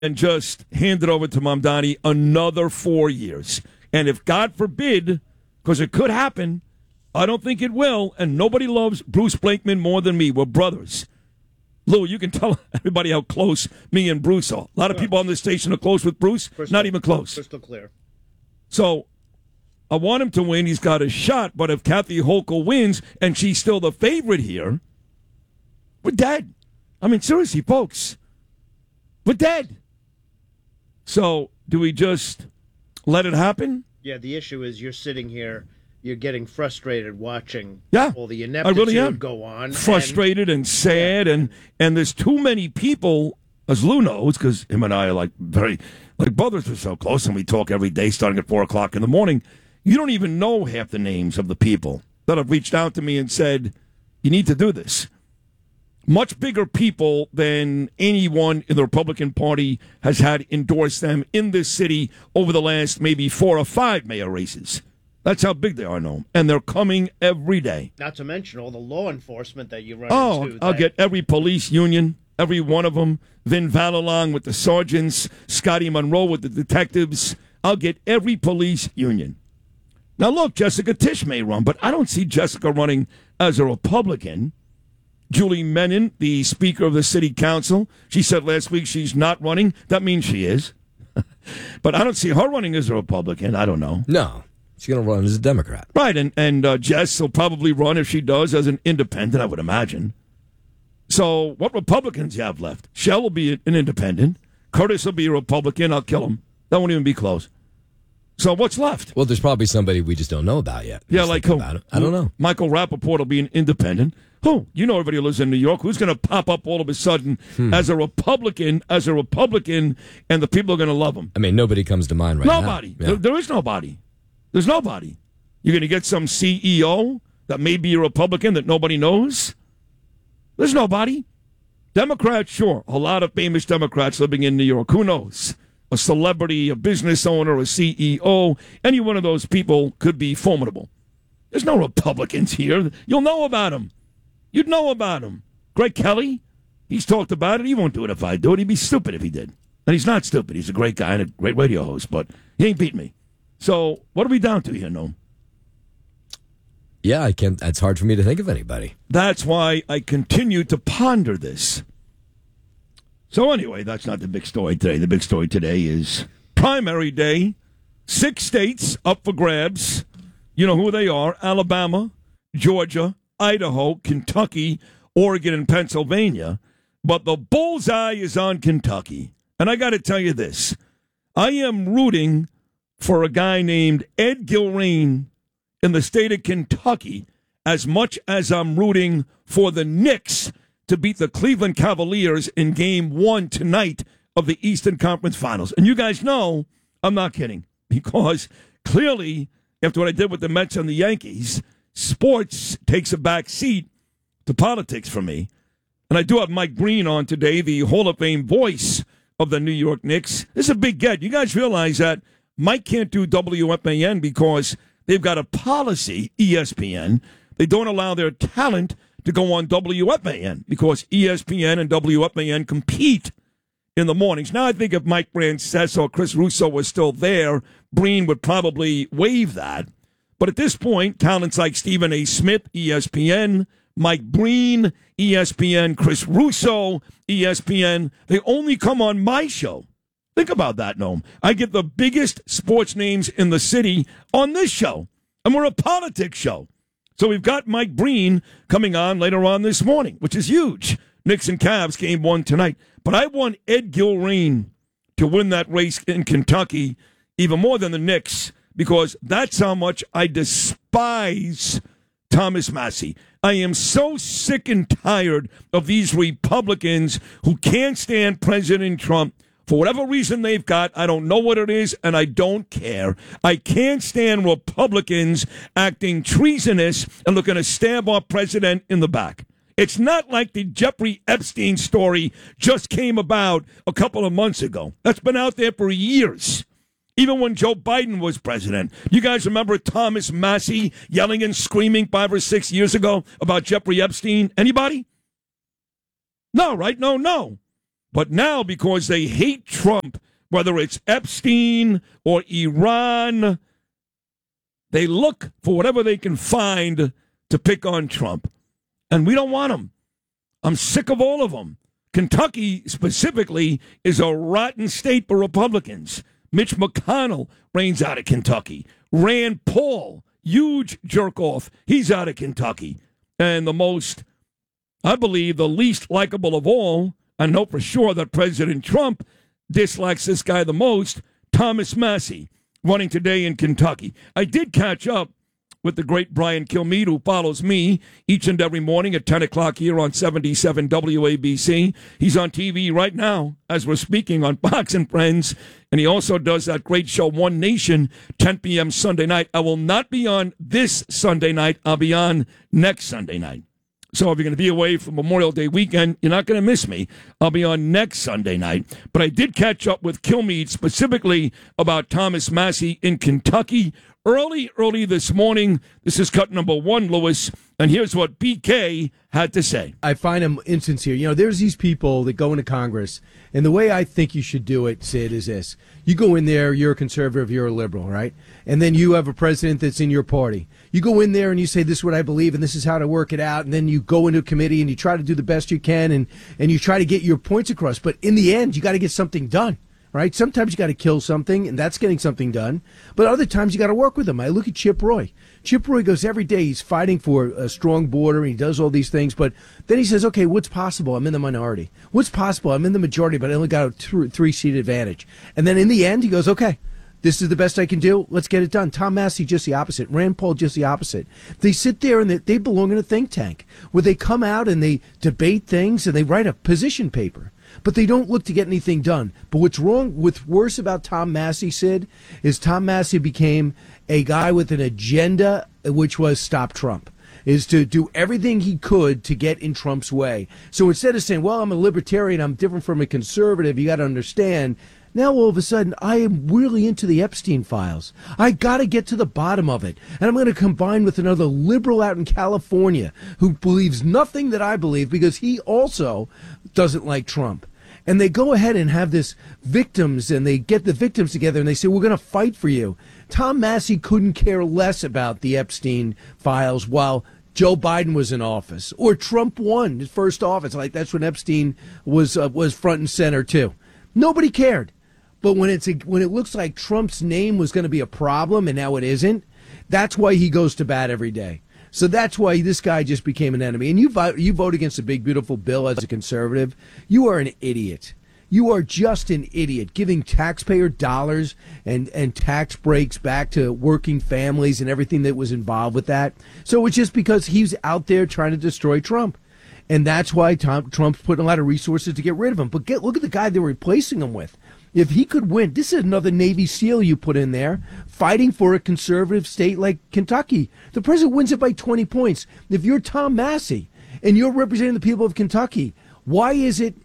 and just hand it over to Mamdani another 4 years. And if, God forbid, because it could happen, I don't think it will, and nobody loves Bruce Blakeman more than me. We're brothers. Lou, you can tell everybody how close me and Bruce are. A lot of people on this station are close with Bruce. Not even close. Crystal clear. So I want him to win. He's got a shot. But if Kathy Hochul wins and she's still the favorite here, we're dead. I mean, seriously, folks. We're dead. So do we just let it happen? Yeah, the issue is you're sitting here, you're getting frustrated watching all the I really am. go on. Frustrated and sad, and there's too many people, as Lou knows, because him and I are like brothers. We're so close, and we talk every day starting at 4 o'clock in the morning. You don't even know half the names of the people that have reached out to me and said, you need to do this. Much bigger people than anyone in the Republican Party has had endorse them in this city over the last maybe 4 or 5 mayor races. That's how big they are, Noam. And they're coming every day. Not to mention all the law enforcement that you run into. I'll get every police union, every one of them. Vin Valalong with the sergeants, Scotty Monroe with the detectives. I'll get every police union. Now, look, Jessica Tisch may run, but I don't see Jessica running as a Republican. Julie Menon, the Speaker of the City Council, she said last week she's not running. That means she is. But I don't see her running as a Republican. I don't know. No, she's going to run as a Democrat. Right, and Jess will probably run, if she does, as an independent, I would imagine. So what Republicans you have left? Shell will be an independent. Curtis will be a Republican. I'll kill him. That won't even be close. So what's left? Well, there's probably somebody we just don't know about yet. Yeah, like who? I don't know. Michael Rappaport will be an independent. Who? You know everybody who lives in New York. Who's going to pop up all of a sudden as a Republican, and the people are going to love him? I mean, nobody comes to mind right now. Nobody. Yeah. There is nobody. There's nobody. You're going to get some CEO that may be a Republican that nobody knows? There's nobody. Democrats, sure. A lot of famous Democrats living in New York. Who knows? A celebrity, a business owner, a CEO, any one of those people could be formidable. There's no Republicans here. You'll know about them. You'd know about him. Greg Kelly, he's talked about it. He won't do it if I do it. He'd be stupid if he did. And he's not stupid. He's a great guy and a great radio host, but he ain't beat me. So what are we down to here, Noam? Yeah, I can't. It's hard for me to think of anybody. That's why I continue to ponder this. So anyway, that's not the big story today. The big story today is primary day. 6 states up for grabs. You know who they are. Alabama, Georgia, Idaho, Kentucky, Oregon, and Pennsylvania. But the bullseye is on Kentucky. And I got to tell you this. I am rooting for a guy named Ed Gilrain in the state of Kentucky as much as I'm rooting for the Knicks to beat the Cleveland Cavaliers in Game 1 tonight of the Eastern Conference Finals. And you guys know I'm not kidding, because clearly, after what I did with the Mets and the Yankees, sports takes a back seat to politics for me. And I do have Mike Breen on today, the Hall of Fame voice of the New York Knicks. This is a big get. You guys realize that Mike can't do WFAN because they've got a policy, ESPN. They don't allow their talent to go on WFAN because ESPN and WFAN compete in the mornings. Now, I think if Mike Francesa or Chris Russo was still there, Breen would probably waive that. But at this point, talents like Stephen A. Smith, ESPN, Mike Breen, ESPN, Chris Russo, ESPN, they only come on my show. Think about that, Noam. I get the biggest sports names in the city on this show, and we're a politics show. So we've got Mike Breen coming on later on this morning, which is huge. Knicks and Cavs Game 1 tonight. But I want Ed Gilrain to win that race in Kentucky even more than the Knicks, because that's how much I despise Thomas Massie. I am so sick and tired of these Republicans who can't stand President Trump. For whatever reason they've got, I don't know what it is, and I don't care. I can't stand Republicans acting treasonous and looking to stab our president in the back. It's not like the Jeffrey Epstein story just came about a couple of months ago. That's been out there for years. Even when Joe Biden was president. You guys remember Thomas Massie yelling and screaming 5 or 6 years ago about Jeffrey Epstein? Anybody? No, right? No. But now, because they hate Trump, whether it's Epstein or Iran, they look for whatever they can find to pick on Trump. And we don't want them. I'm sick of all of them. Kentucky, specifically, is a rotten state for Republicans. Mitch McConnell reigns out of Kentucky. Rand Paul, huge jerk-off, he's out of Kentucky. And the most, I believe, the least likable of all, I know for sure that President Trump dislikes this guy the most, Thomas Massie, running today in Kentucky. I did catch up with the great Brian Kilmeade, who follows me each and every morning at 10 o'clock here on 77 WABC. He's on TV right now as we're speaking on Fox and Friends, and he also does that great show, One Nation, 10 p.m. Sunday night. I will not be on this Sunday night. I'll be on next Sunday night. So if you're going to be away for Memorial Day weekend, you're not going to miss me. I'll be on next Sunday night. But I did catch up with Kilmeade specifically about Thomas Massie in Kentucky early this morning. This is cut number 1, Lewis. And here's what BK had to say. I find an instance here. You know, there's these people that go into Congress, and the way I think you should do it, Sid, is this. You go in there, you're a conservative, you're a liberal, right? And then you have a president that's in your party. You go in there and you say, this is what I believe, and this is how to work it out, and then you go into a committee and you try to do the best you can, and you try to get your points across. But in the end, you got to get something done. Right? Sometimes you got to kill something, and that's getting something done. But other times you got to work with them. I look at Chip Roy. Chip Roy goes every day. He's fighting for a strong border, and he does all these things. But then he says, okay, what's possible? I'm in the minority. What's possible? I'm in the majority, but I only got a 3-seat advantage. And then in the end, he goes, okay, this is the best I can do. Let's get it done. Tom Massie, just the opposite. Rand Paul, just the opposite. They sit there and they belong in a think tank where they come out and they debate things and they write a position paper. But they don't look to get anything done. But what's worse about Tom Massie, Sid, is Tom Massie became a guy with an agenda, which was stop Trump, is to do everything he could to get in Trump's way. So instead of saying, well, I'm a libertarian, I'm different from a conservative, you got to understand, now all of a sudden I am really into the Epstein files. I got to get to the bottom of it. And I'm going to combine with another liberal out in California who believes nothing that I believe because he also doesn't like Trump. And they go ahead and have this victims, and they get the victims together, and they say, we're going to fight for you. Tom Massie couldn't care less about the Epstein files while Joe Biden was in office, or Trump won his first office. Like, that's when Epstein was front and center, too. Nobody cared. But when it looks like Trump's name was going to be a problem, and now it isn't, that's why he goes to bat every day. So that's why this guy just became an enemy. And you vote against a big, beautiful bill as a conservative. You are an idiot. You are just an idiot, giving taxpayer dollars and tax breaks back to working families and everything that was involved with that. So it's just because he's out there trying to destroy Trump. And that's why Trump's putting a lot of resources to get rid of him. But look at the guy they're replacing him with. If he could win, this is another Navy SEAL you put in there, fighting for a conservative state like Kentucky. The president wins it by 20 points. If you're Tom Massie and you're representing the people of Kentucky, why is it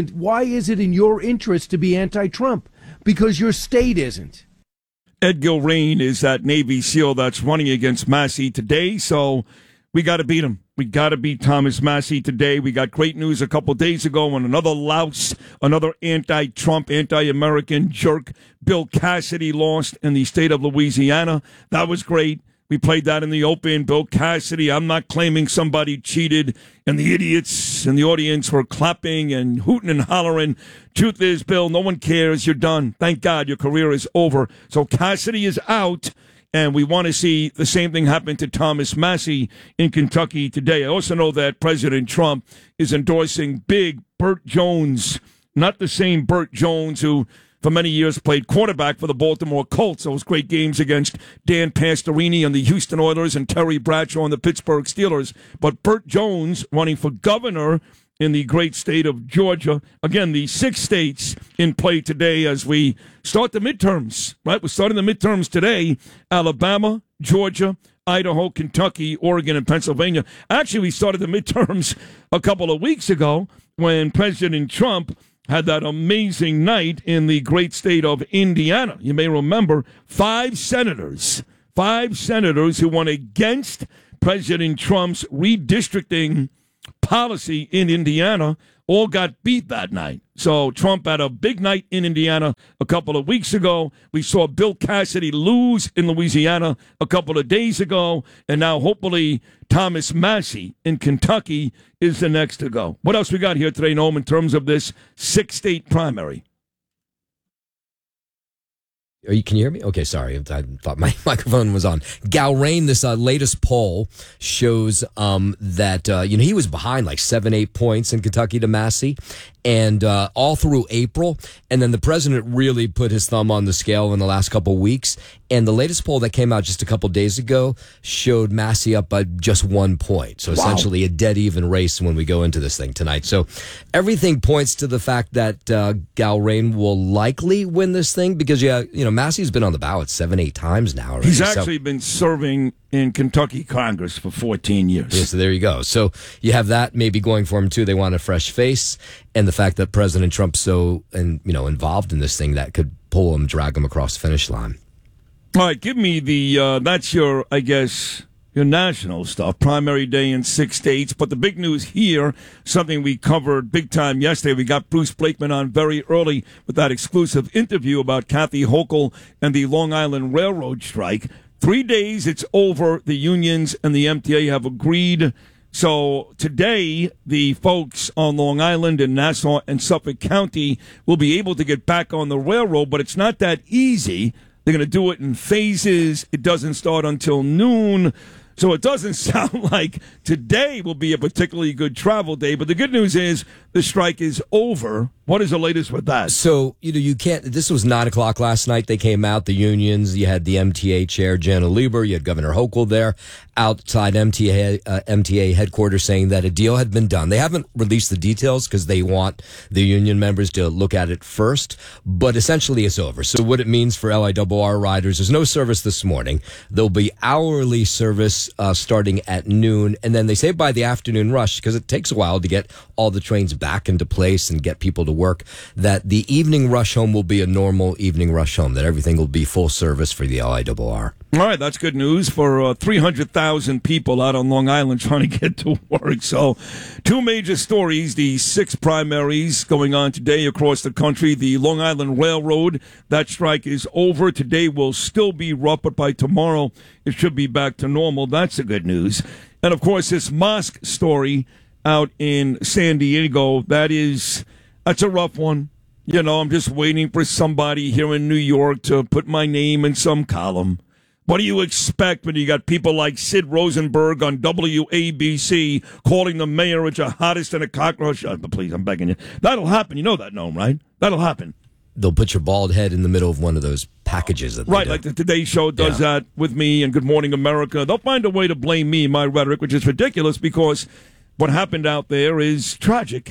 in your interest to be anti-Trump? Because your state isn't. Ed Gilrain is that Navy SEAL that's running against Massie today, so we got to beat him. We got to beat Thomas Massie today. We got great news a couple days ago when another louse, another anti-Trump, anti-American jerk, Bill Cassidy, lost in the state of Louisiana. That was great. We played that in the open. Bill Cassidy, I'm not claiming somebody cheated, and the idiots in the audience were clapping and hooting and hollering. Truth is, Bill, no one cares. You're done. Thank God your career is over. So Cassidy is out. And we want to see the same thing happen to Thomas Massie in Kentucky today. I also know that President Trump is endorsing big Burt Jones, not the same Burt Jones who for many years played quarterback for the Baltimore Colts. Those great games against Dan Pastorini and the Houston Oilers and Terry Bradshaw and the Pittsburgh Steelers. But Burt Jones running for governor in the great state of Georgia. Again, the 6 states in play today as we start the midterms, right? We're starting the midterms today. Alabama, Georgia, Idaho, Kentucky, Oregon, and Pennsylvania. Actually, we started the midterms a couple of weeks ago when President Trump had that amazing night in the great state of Indiana. You may remember 5 senators who went against President Trump's redistricting policy in Indiana all got beat that night. So Trump had a big night in Indiana a couple of weeks ago. We saw Bill Cassidy lose in Louisiana a couple of days ago. And now hopefully Thomas Massie in Kentucky is the next to go. What else we got here today, Noam, in terms of this 6-state primary? Can you hear me? Okay, sorry. I thought my microphone was on. Galrain, this latest poll shows that he was behind like 7-8 points in Kentucky to Massie, and all through April. And then the president really put his thumb on the scale in the last couple of weeks. And the latest poll that came out just a couple days ago showed Massie up by just 1 point. So essentially a dead even race when we go into this thing tonight. So everything points to the fact that Galrain will likely win this thing because, Massie's been on the ballot 7-8 times now already. He's actually been serving in Kentucky Congress for 14 years. Yeah, so there you go. So you have that maybe going for him too. They want a fresh face, and the fact that President Trump's so involved in this thing that could pull him, drag him across the finish line. All right, give me the that's your national stuff. Primary day in 6 states, but the big news here, something we covered big time yesterday. We got Bruce Blakeman on very early with that exclusive interview about Kathy Hochul and the Long Island Railroad strike. 3 days, it's over. The unions and the MTA have agreed. So today, the folks on Long Island and Nassau and Suffolk County will be able to get back on the railroad, but it's not that easy. They're going to do it in phases. It doesn't start until noon. So it doesn't sound like today will be a particularly good travel day. But the good news is the strike is over. What is the latest with that? So, you can't, this was 9 o'clock last night. They came out, the unions. You had the MTA chair, Jana Lieber. You had Governor Hochul there outside MTA headquarters saying that a deal had been done. They haven't released the details because they want the union members to look at it first. But essentially it's over. So what it means for LIRR riders, there's no service this morning. There'll be hourly service starting at noon. And then they say by the afternoon rush, because it takes a while to get all the trains back into place and get people to work, that the evening rush home will be a normal evening rush home, that everything will be full service for the LIRR. All right, that's good news for 300,000 people out on Long Island trying to get to work. So, two major stories, the 6 primaries going on today across the country. The Long Island Railroad, that strike is over. Today will still be rough, but by tomorrow it should be back to normal. That's the good news. And, of course, this mosque story out in San Diego, that's a rough one. I'm just waiting for somebody here in New York to put my name in some column. What do you expect when you got people like Sid Rosenberg on WABC calling the mayor a jihadist and a cockroach? Please, I'm begging you. That'll happen. You know that, Noam, right? That'll happen. They'll put your bald head in the middle of one of those packages. That right, like the Today Show does that with me and Good Morning America. They'll find a way to blame me, my rhetoric, which is ridiculous because what happened out there is tragic.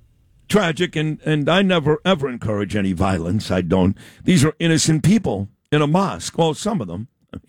Tragic, and I never, ever encourage any violence. I don't. These are innocent people in a mosque. Well, some of them.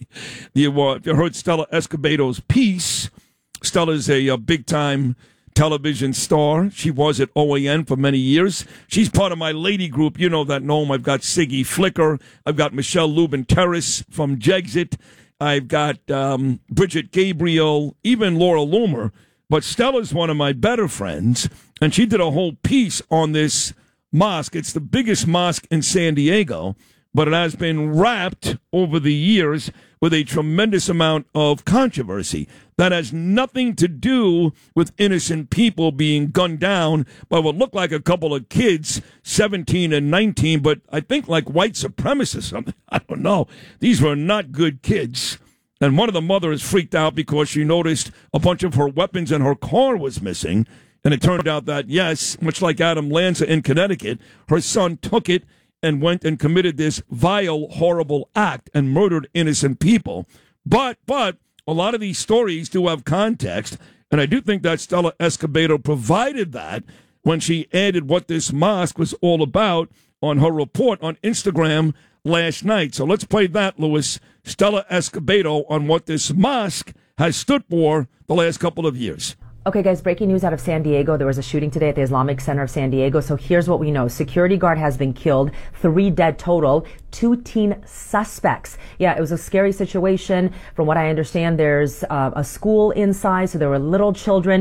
If you heard Stella Escobedo's piece, Stella's a big-time television star. She was at OAN for many years. She's part of my lady group. You know that, Noam. I've got Siggy Flicker. I've got Michelle Lubin-Terrace from Jexit. I've got Bridget Gabriel, even Laura Loomer. But Stella's one of my better friends, and she did a whole piece on this mosque. It's the biggest mosque in San Diego, but it has been wrapped over the years with a tremendous amount of controversy. That has nothing to do with innocent people being gunned down by what looked like a couple of kids, 17 and 19, but I think like white supremacists or something. I don't know. These were not good kids. And one of the mothers freaked out because she noticed a bunch of her weapons in her car was missing. And it turned out that, yes, much like Adam Lanza in Connecticut, her son took it and went and committed this vile, horrible act and murdered innocent people. But a lot of these stories do have context, and I do think that Stella Escobedo provided that when she added what this mosque was all about on her report on Instagram last night. So let's play that, Louis. Stella Escobedo on what this mosque has stood for the last couple of years. Okay, guys, breaking news out of San Diego. There was a shooting today at the Islamic Center of San Diego. So here's what we know. Security guard has been killed. 3 dead total. 2 teen suspects. Yeah, it was a scary situation. From what I understand, there's a school inside, so there were little children.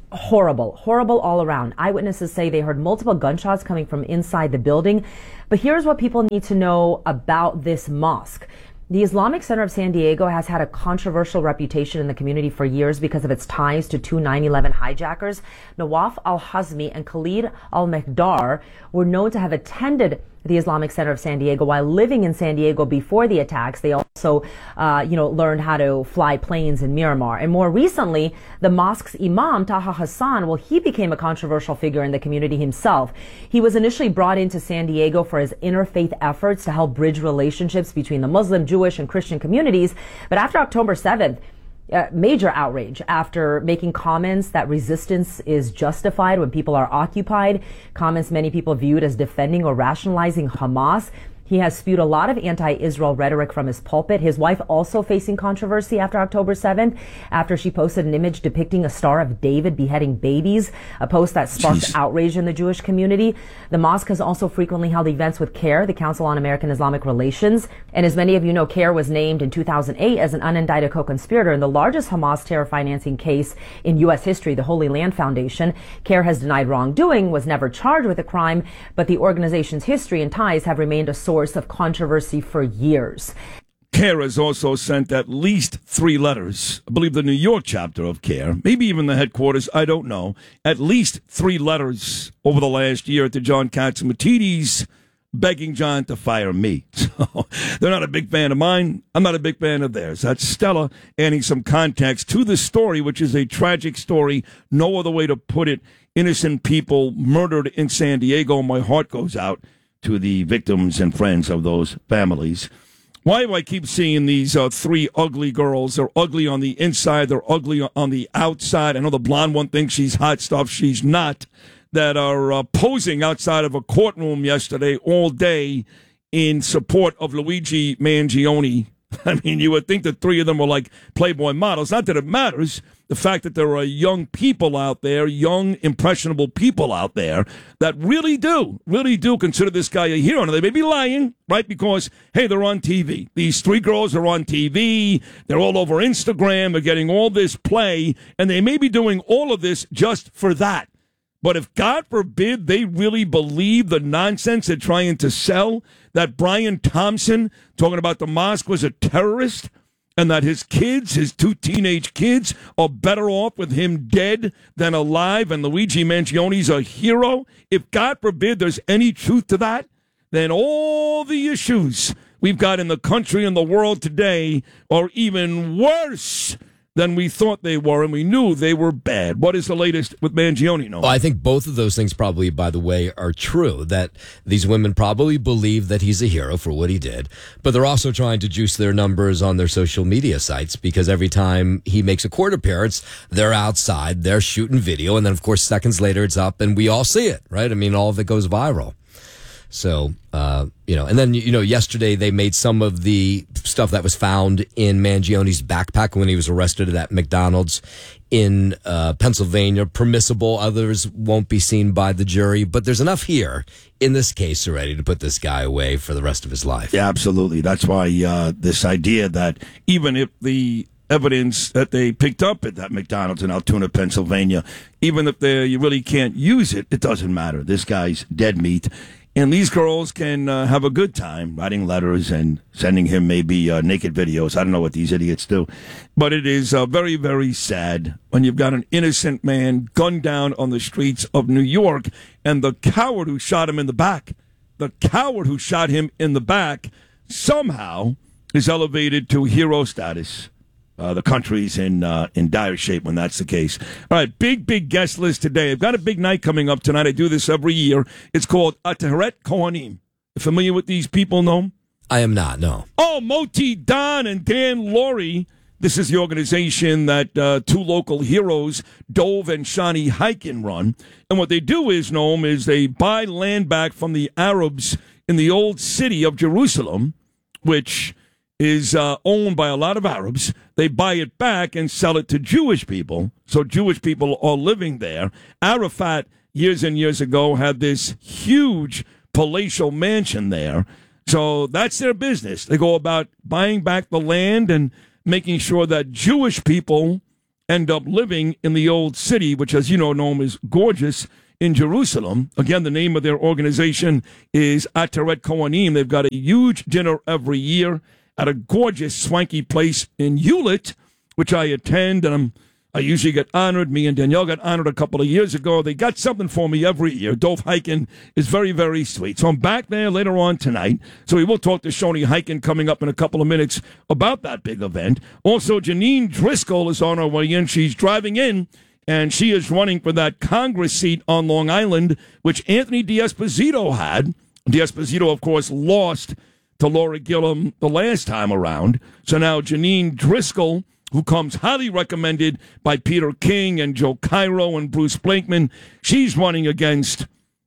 horrible all around. Eyewitnesses say they heard multiple gunshots coming from inside the building. But here's what people need to know about this mosque. The Islamic Center of San Diego has had a controversial reputation in the community for years because of its ties to two 9/11 hijackers. Nawaf al-Hazmi and Khalid al-Mehrdar were known to have attended the Islamic Center of San Diego while living in San Diego before the attacks. They also, learned how to fly planes in Miramar. And more recently, the mosque's imam, Taha Hassan, he became a controversial figure in the community himself. He was initially brought into San Diego for his interfaith efforts to help bridge relationships between the Muslim, Jewish, and Christian communities. But after October 7th, major outrage after making comments that resistance is justified when people are occupied, comments many people viewed as defending or rationalizing Hamas. He has spewed a lot of anti-Israel rhetoric from his pulpit. His wife also facing controversy after October 7th, after she posted an image depicting a Star of David beheading babies, a post that sparked outrage in the Jewish community. The mosque has also frequently held events with CAIR, the Council on American Islamic Relations. And as many of you know, CAIR was named in 2008 as an unindicted co-conspirator in the largest Hamas terror financing case in U.S. history, the Holy Land Foundation. CAIR has denied wrongdoing, was never charged with a crime, but the organization's history and ties have remained a source of controversy for years. CAIR has also sent at least 3 letters. I believe the New York chapter of CAIR, maybe even the headquarters, I don't know. At least 3 letters over the last year to John Catsimatidis begging John to fire me. So they're not a big fan of mine. I'm not a big fan of theirs. That's Stella adding some context to the story, which is a tragic story. No other way to put it. Innocent people murdered in San Diego. My heart goes out to the victims and friends of those families. Why do I keep seeing these 3 ugly girls? They're ugly on the inside. They're ugly on the outside. I know the blonde one thinks she's hot stuff. She's not. That are posing outside of a courtroom yesterday all day in support of Luigi Mangione. I mean, you would think the 3 of them were like Playboy models. Not that it matters. The fact that there are young people out there, young, impressionable people out there that really do consider this guy a hero. Now, they may be lying, right? Because, hey, they're on TV. These 3 girls are on TV. They're all over Instagram. They're getting all this play. And they may be doing all of this just for that. But if, God forbid, they really believe the nonsense they're trying to sell, that Brian Thompson, talking about the mosque, was a terrorist, and that his kids, his 2 teenage kids, are better off with him dead than alive, and Luigi Mangione's a hero, if, God forbid, there's any truth to that, then all the issues we've got in the country and the world today are even worse than we thought they were, and we knew they were bad. What is the latest with Mangione? No, well, I think both of those things probably, by the way, are true, that these women probably believe that he's a hero for what he did, but they're also trying to juice their numbers on their social media sites, because every time he makes a court appearance, they're outside, they're shooting video, and then, of course, seconds later it's up, and we all see it, right? I mean, all of it goes viral. So, and then, yesterday they made some of the stuff that was found in Mangione's backpack when he was arrested at McDonald's in Pennsylvania permissible. Others won't be seen by the jury. But there's enough here in this case already to put this guy away for the rest of his life. Yeah, absolutely. That's why this idea that even if the evidence that they picked up at that McDonald's in Altoona, Pennsylvania, even if you really can't use it, it doesn't matter. This guy's dead meat. And these girls can have a good time writing letters and sending him maybe naked videos. I don't know what these idiots do. But it is very, very sad when you've got an innocent man gunned down on the streets of New York, and the coward who shot him in the back, somehow is elevated to hero status. The country's in dire shape when that's the case. All right, big guest list today. I've got a big night coming up tonight. I do this every year. It's called Ateret Kohanim. You familiar with these people, Noam? I am not, no. Oh, Moti Don and Dan Laurie. This is the organization that 2 local heroes, Dove and Shani Heiken, run. And what they do is, Noam, is they buy land back from the Arabs in the old city of Jerusalem, which is owned by a lot of Arabs. They buy it back and sell it to Jewish people. So Jewish people are living there. Arafat, years and years ago, had this huge palatial mansion there. So that's their business. They go about buying back the land and making sure that Jewish people end up living in the old city, which, as you know is gorgeous, in Jerusalem. Again, the name of their organization is Ateret Kohanim. They've got a huge dinner every year at a gorgeous, swanky place in Hewlett, which I attend, and I usually get honored. Me and Danielle got honored a couple of years ago. They got something for me every year. Dov Hikind is very, very sweet. So I'm back there later on tonight. So we will talk to Shoni Hikind coming up in a couple of minutes about that big event. Also, Janine Driscoll is on her way in. She's driving in, and she is running for that Congress seat on Long Island, which Anthony D'Esposito had. D'Esposito, of course, lost to Laura Gillum the last time around. So now Janine Driscoll, who comes highly recommended by Peter King and Joe Cairo and Bruce Blakeman, she's running against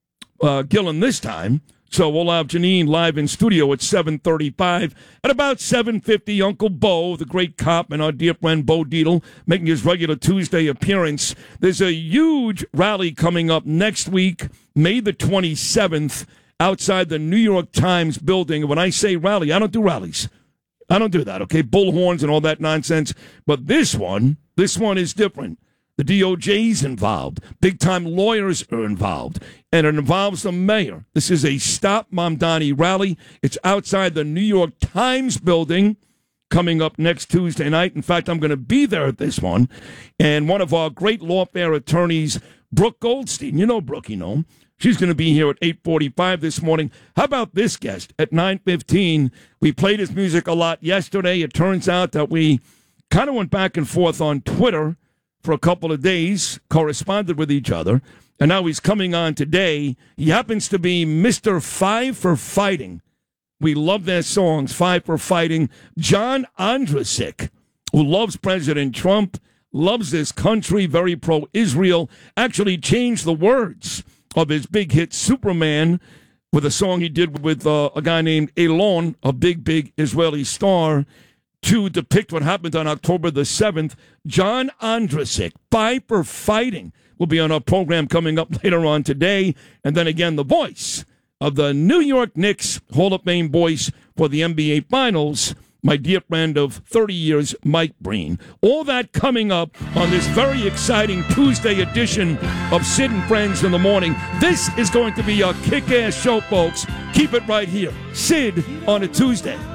Gillum this time. So we'll have Janine live in studio at 7:35. At about 7:50, Uncle Bo, the great cop, and our dear friend Bo Dietl, making his regular Tuesday appearance. There's a huge rally coming up next week, May the 27th, outside the New York Times building. When I say rally, I don't do rallies. I don't do that, okay? Bullhorns and all that nonsense. But this one is different. The DOJ's involved. Big-time lawyers are involved. And it involves the mayor. This is a Stop Mamdani rally. It's outside the New York Times building coming up next Tuesday night. In fact, I'm going to be there at this one. And one of our great lawfare attorneys, Brooke Goldstein, you know Brooke, you know him. She's going to be here at 8:45 this morning. How about this guest at 9:15? We played his music a lot yesterday. It turns out that we kind of went back and forth on Twitter for a couple of days, corresponded with each other, and now he's coming on today. He happens to be Mr. Five for Fighting. We love their songs, Five for Fighting. John Ondrasik, who loves President Trump, loves this country, very pro-Israel, actually changed the words of his big hit Superman with a song he did with a guy named Elon, a big Israeli star, to depict what happened on October the 7th. John Ondrasik, Five for Fighting, will be on our program coming up later on today. And then again, the voice of the New York Knicks Hall of Fame voice for the NBA Finals, my dear friend of 30 years, Mike Breen. All that coming up on this very exciting Tuesday edition of Sid and Friends in the Morning. This is going to be a kick-ass show, folks. Keep it right here. Sid on a Tuesday.